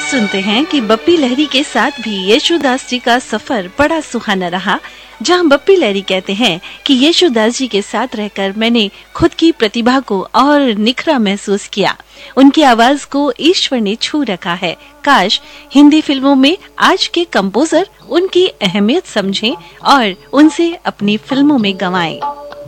सुनते हैं कि बप्पी लहरी के साथ भी यशुदास जी का सफर बड़ा सुहाना रहा, जहां बप्पी लहरी कहते हैं कि यशुदास जी के साथ रहकर मैंने खुद की प्रतिभा को और निखरा महसूस किया। उनकी आवाज को ईश्वर ने छू रखा है। काश हिंदी फिल्मों में आज के कंपोजर उनकी अहमियत समझें और उनसे अपनी फिल्मों में गवाएं।